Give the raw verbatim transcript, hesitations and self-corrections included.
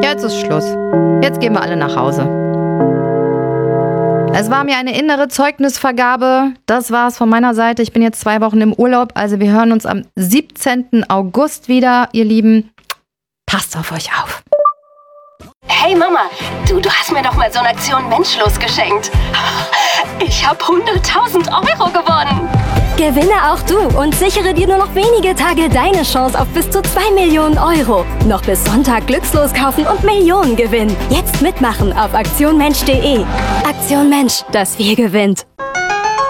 Jetzt ist Schluss. Jetzt gehen wir alle nach Hause. Es war mir eine innere Zeugnisvergabe. Das war's von meiner Seite. Ich bin jetzt zwei Wochen im Urlaub. Also wir hören uns am siebzehnten August wieder, ihr Lieben. Passt auf euch auf. Hey Mama, du, du hast mir doch mal so eine Aktion Menschlos geschenkt. Ich habe hunderttausend Euro gewonnen. Gewinne auch du und sichere dir nur noch wenige Tage deine Chance auf bis zu zwei Millionen Euro. Noch bis Sonntag glückslos kaufen und Millionen gewinnen. Jetzt mitmachen auf aktion mensch punkt de. Aktion Mensch, das Wir gewinnt.